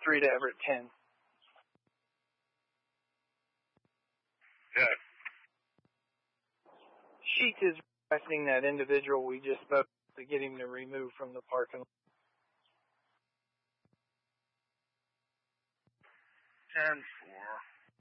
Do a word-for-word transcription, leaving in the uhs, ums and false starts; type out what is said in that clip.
three to Everett ten. Okay. Sheets is requesting that individual we just spoke to get him to remove from the parking lot. ten four.